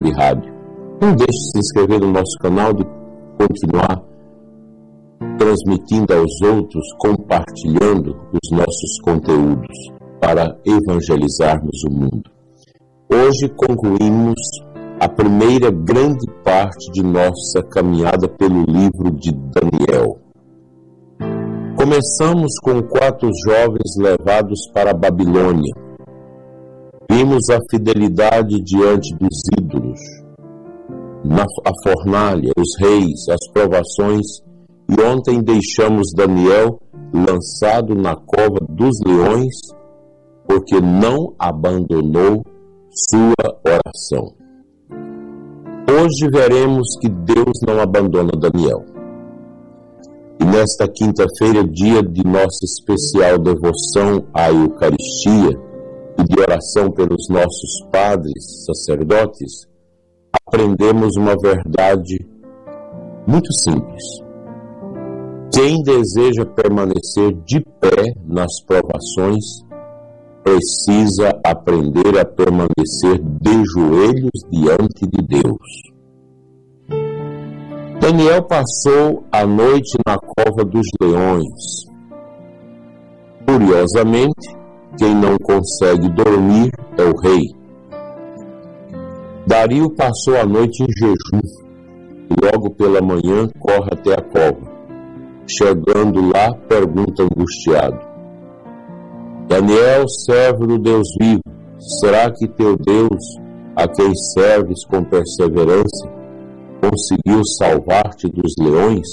de rádio. Não deixe de se inscrever no nosso canal, de continuar transmitindo aos outros, compartilhando os nossos conteúdos para evangelizarmos o mundo. Hoje concluímos a primeira grande parte de nossa caminhada pelo livro de Daniel. Começamos com 4 jovens levados para a Babilônia. Vimos a fidelidade diante dos ídolos, a fornalha, os reis, as provações, e ontem deixamos Daniel lançado na cova dos leões, porque não abandonou sua oração. Hoje veremos que Deus não abandona Daniel. E nesta quinta-feira, dia de nossa especial devoção à Eucaristia e de oração pelos nossos padres, sacerdotes, aprendemos uma verdade muito simples. Quem deseja permanecer de pé nas provações, precisa aprender a permanecer de joelhos diante de Deus. Daniel passou a noite na cova dos leões. Curiosamente, quem não consegue dormir é o rei. Dario passou a noite em jejum e logo pela manhã corre até a cova. Chegando lá, pergunta angustiado: Daniel, servo do Deus vivo, será que teu Deus, a quem serves com perseverança, conseguiu salvar-te dos leões?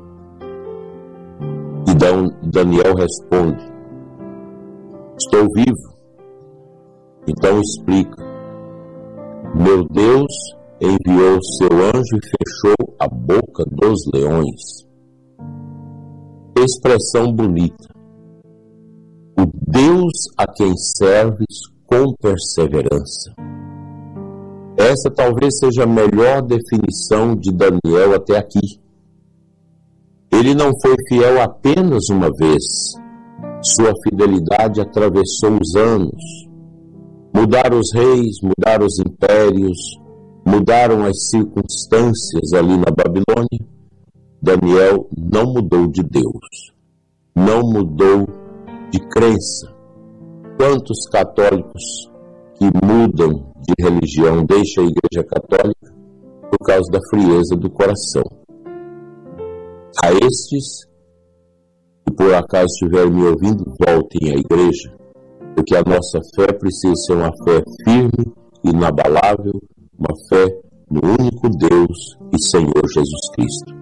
E Daniel responde: estou vivo. Então explica: meu Deus enviou seu anjo e fechou a boca dos leões. Expressão bonita. O Deus a quem serves com perseverança. Essa talvez seja a melhor definição de Daniel até aqui. Ele não foi fiel apenas uma vez. Sua fidelidade atravessou os anos. Mudaram os reis, mudaram os impérios, mudaram as circunstâncias ali na Babilônia. Daniel não mudou de Deus, não mudou de crença. Quantos católicos que mudam de religião deixam a Igreja Católica por causa da frieza do coração? A estes, que por acaso estiverem me ouvindo, voltem à Igreja, porque a nossa fé precisa ser uma fé firme, inabalável, uma fé no único Deus e Senhor Jesus Cristo.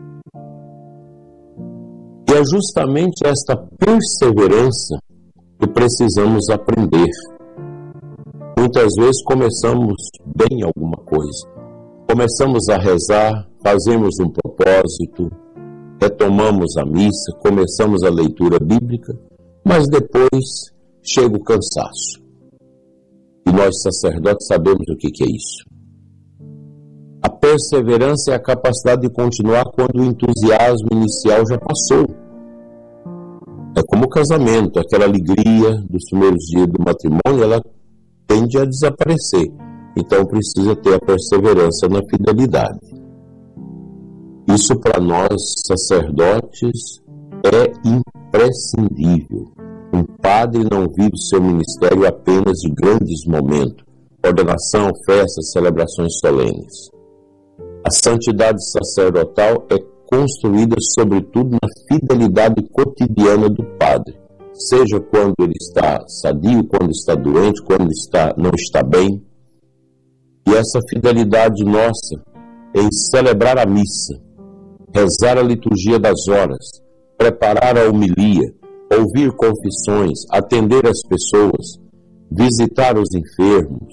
E é justamente esta perseverança que precisamos aprender. Muitas vezes começamos bem alguma coisa. Começamos a rezar, fazemos um propósito, retomamos a missa, começamos a leitura bíblica, mas depois chega o cansaço. E nós sacerdotes sabemos o que é isso. A perseverança é a capacidade de continuar quando o entusiasmo inicial já passou. É como o casamento, aquela alegria dos primeiros dias do matrimônio, ela tende a desaparecer. Então precisa ter a perseverança na fidelidade. Isso para nós, sacerdotes, é imprescindível. Um padre não vive seu ministério apenas de grandes momentos, ordenação, festas, celebrações solenes. A santidade sacerdotal é construída sobretudo na fidelidade cotidiana do padre, seja quando ele está sadio, quando está doente, quando não está bem. E essa fidelidade nossa em celebrar a missa, rezar a liturgia das horas, preparar a homilia, ouvir confissões, atender as pessoas, visitar os enfermos,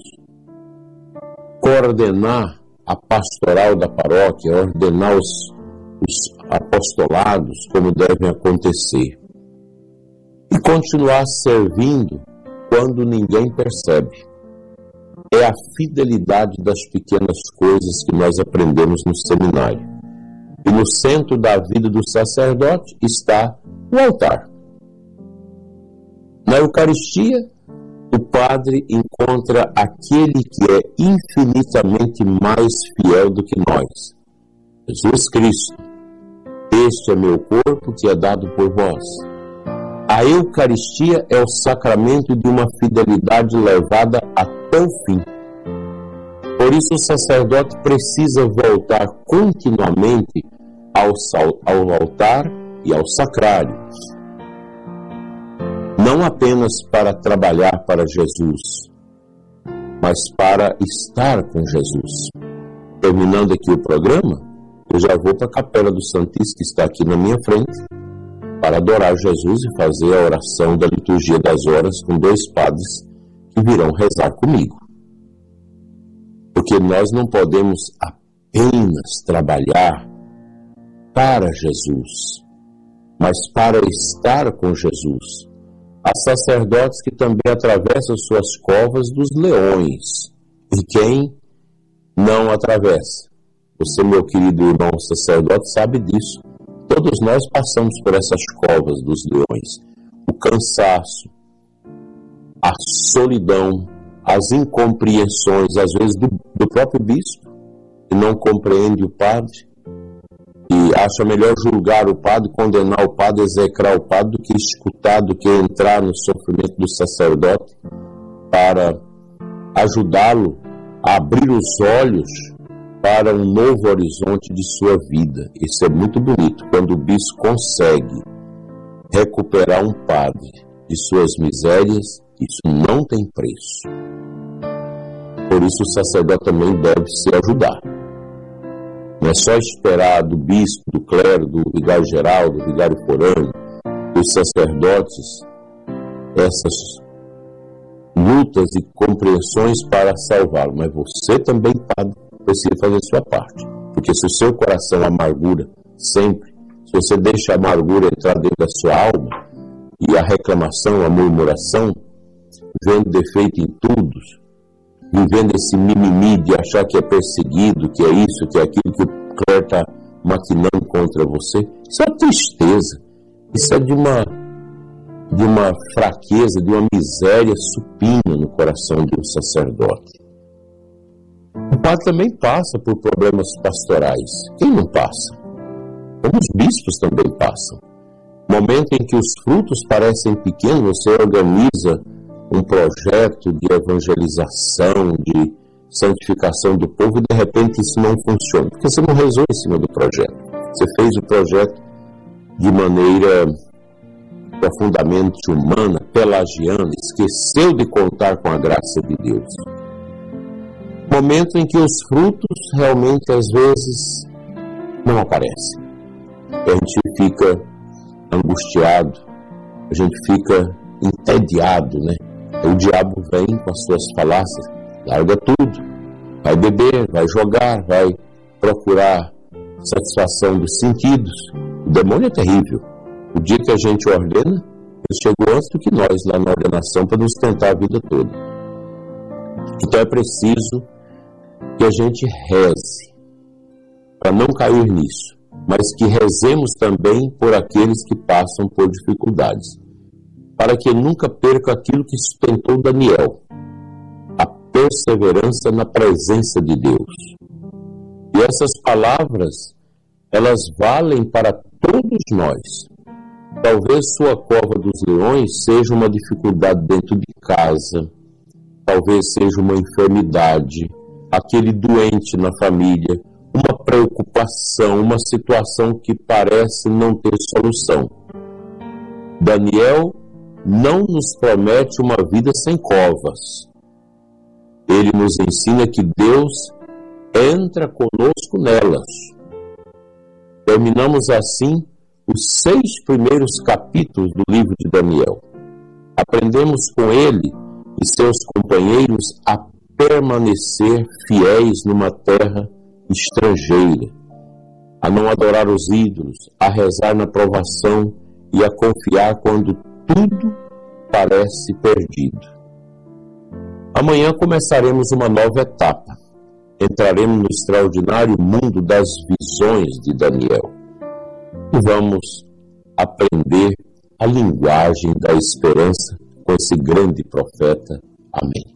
coordenar a pastoral da paróquia, ordenar os apostolados como devem acontecer e continuar servindo quando ninguém percebe. É a fidelidade das pequenas coisas que nós aprendemos no seminário. E no centro da vida do sacerdote está o altar. Na Eucaristia, o padre encontra aquele que é infinitamente mais fiel do que nós, Jesus Cristo. Este é meu corpo que é dado por vós. A Eucaristia é o sacramento de uma fidelidade levada até o fim. Por isso o sacerdote precisa voltar continuamente ao altar e ao sacrário. Não apenas para trabalhar para Jesus, mas para estar com Jesus. Terminando aqui o programa, eu já vou para a Capela do Santíssimo, que está aqui na minha frente, para adorar Jesus e fazer a oração da liturgia das horas com 2 padres que virão rezar comigo. Porque nós não podemos apenas trabalhar para Jesus, mas para estar com Jesus. Há sacerdotes que também atravessam suas covas dos leões. E quem não atravessa? Você, meu querido irmão sacerdote, sabe disso. Todos nós passamos por essas covas dos leões. O cansaço, a solidão, as incompreensões, às vezes do próprio bispo, que não compreende o padre, e acha melhor julgar o padre, condenar o padre, execrar o padre, do que escutar, do que entrar no sofrimento do sacerdote para ajudá-lo a abrir os olhos para um novo horizonte de sua vida. Isso é muito bonito, quando o bispo consegue recuperar um padre de suas misérias. Isso não tem preço. Por isso o sacerdote também deve se ajudar. Não é só esperar do bispo, do clero, do vigário-geral, do vigário forâneo, dos sacerdotes, essas lutas e compreensões para salvá-lo. Mas você também, padre, precisa fazer sua parte. Porque se o seu coração amargura sempre, se você deixa a amargura entrar dentro da sua alma, e a reclamação, a murmuração, vendo defeito em tudo, vivendo esse mimimi de achar que é perseguido, que é isso, que é aquilo, que o clero está maquinando contra você, isso é tristeza, isso é de uma fraqueza, de uma miséria supina no coração de um sacerdote. O padre também passa por problemas pastorais. Quem não passa? Como os bispos também passam. Momento em que os frutos parecem pequenos, você organiza um projeto de evangelização, de santificação do povo, e de repente isso não funciona, porque você não rezou em cima do projeto. Você fez o projeto de maneira profundamente humana, pelagiana, esqueceu de contar com a graça de Deus. Momento em que os frutos realmente às vezes não aparecem. A gente fica angustiado, a gente fica entediado, né? O diabo vem com as suas falácias, larga tudo, vai beber, vai jogar, vai procurar satisfação dos sentidos. O demônio é terrível. O dia que a gente ordena, ele chegou antes do que nós lá na ordenação para nos tentar a vida toda. Então é preciso que a gente reze para não cair nisso, mas que rezemos também por aqueles que passam por dificuldades, para que nunca perca aquilo que sustentou Daniel, a perseverança na presença de Deus. E essas palavras, elas valem para todos nós. Talvez sua cova dos leões seja uma dificuldade dentro de casa, talvez seja uma enfermidade, aquele doente na família, uma preocupação, uma situação que parece não ter solução. Daniel não nos promete uma vida sem covas. Ele nos ensina que Deus entra conosco nelas. Terminamos assim os 6 primeiros capítulos do livro de Daniel. Aprendemos com ele e seus companheiros a permanecer fiéis numa terra estrangeira, a não adorar os ídolos, a rezar na provação e a confiar quando tudo parece perdido. Amanhã começaremos uma nova etapa. Entraremos no extraordinário mundo das visões de Daniel e vamos aprender a linguagem da esperança com esse grande profeta, Amém.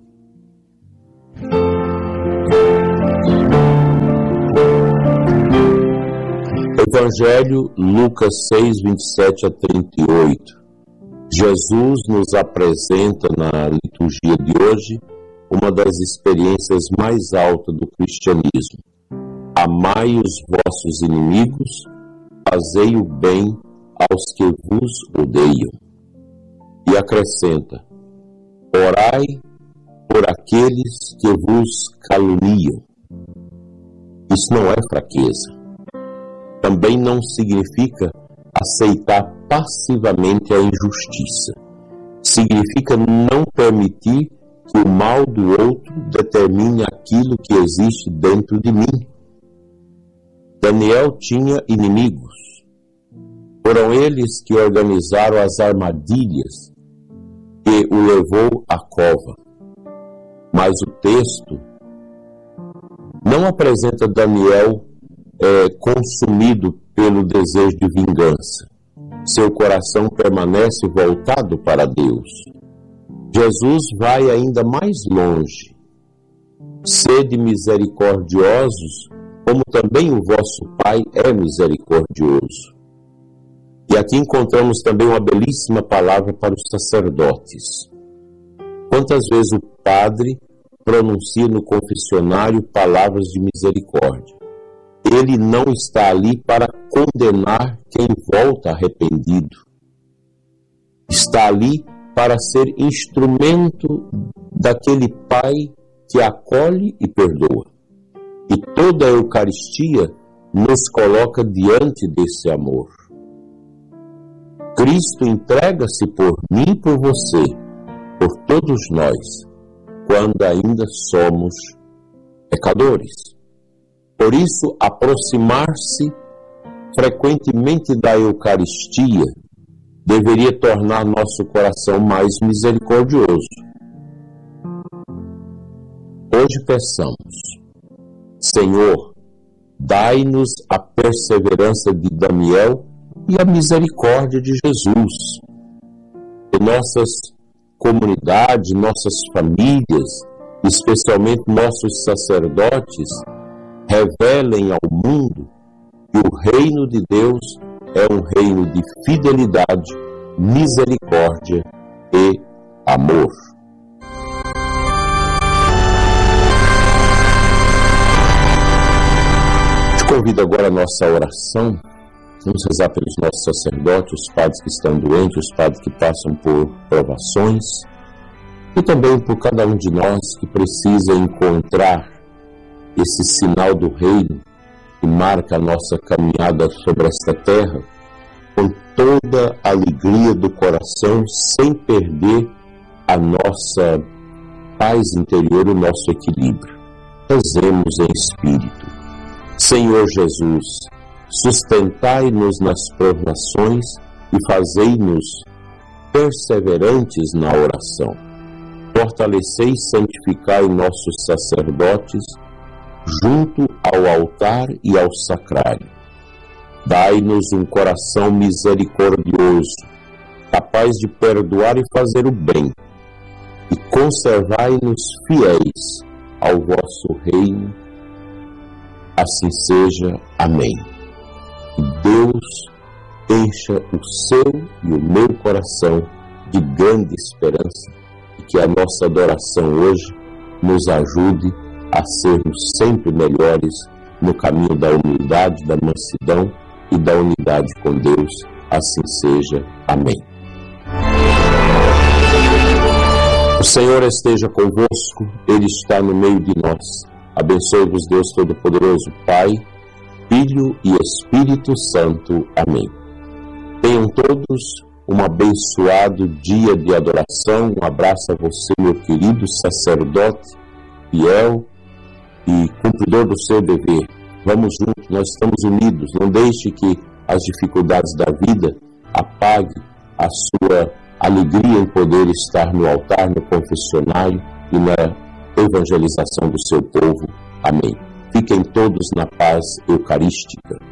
Evangelho, Lucas 6, 27 a 38. Jesus nos apresenta na liturgia de hoje uma das experiências mais altas do cristianismo. Amai os vossos inimigos, fazei o bem aos que vos odeiam. E acrescenta: orai por aqueles que vos caluniam. Isso não é fraqueza. Também não significa aceitar passivamente a injustiça. Significa não permitir que o mal do outro determine aquilo que existe dentro de mim. Daniel tinha inimigos. Foram eles que organizaram as armadilhas que o levou à cova. Mas o texto não apresenta Daniel consumido pelo desejo de vingança. Seu coração permanece voltado para Deus. Jesus vai ainda mais longe. Sede misericordiosos, como também o vosso Pai é misericordioso. E aqui encontramos também uma belíssima palavra para os sacerdotes. Quantas vezes o padre pronuncia no confessionário palavras de misericórdia? Ele não está ali para condenar quem volta arrependido. Está ali para ser instrumento daquele Pai que acolhe e perdoa. E toda a Eucaristia nos coloca diante desse amor. Cristo entrega-se por mim e por você, por todos nós, quando ainda somos pecadores. Por isso, aproximar-se frequentemente da Eucaristia deveria tornar nosso coração mais misericordioso. Hoje peçamos: Senhor, dai-nos a perseverança de Daniel e a misericórdia de Jesus. Que nossas comunidades, nossas famílias, especialmente nossos sacerdotes, revelem ao mundo que o reino de Deus é um reino de fidelidade, misericórdia e amor. Te convido agora à nossa oração. Vamos rezar pelos nossos sacerdotes, os padres que estão doentes, os padres que passam por provações, e também por cada um de nós que precisa encontrar esse sinal do reino que marca a nossa caminhada sobre esta terra, com toda a alegria do coração, sem perder a nossa paz interior, o nosso equilíbrio. Rezemos em espírito. Senhor Jesus, sustentai-nos nas provações e fazei-nos perseverantes na oração. Fortalecei e santificai nossos sacerdotes junto ao altar e ao sacrário. Dai-nos um coração misericordioso, capaz de perdoar e fazer o bem, e conservai-nos fiéis ao vosso reino. Assim seja. Amém. Que Deus encha o seu e o meu coração de grande esperança, e que a nossa adoração hoje nos ajude a sermos sempre melhores no caminho da humildade, da mansidão e da unidade com Deus. Assim seja. Amém. O Senhor esteja convosco, Ele está no meio de nós. Abençoe-vos Deus Todo-Poderoso, Pai, Filho e Espírito Santo. Amém. Tenham todos um abençoado dia de adoração. Um abraço a você, meu querido sacerdote, fiel e cumpridor do seu dever. Vamos juntos, nós estamos unidos. Não deixe que as dificuldades da vida apague a sua alegria em poder estar no altar, no confessionário e na evangelização do seu povo. Amém. Fiquem todos na paz eucarística.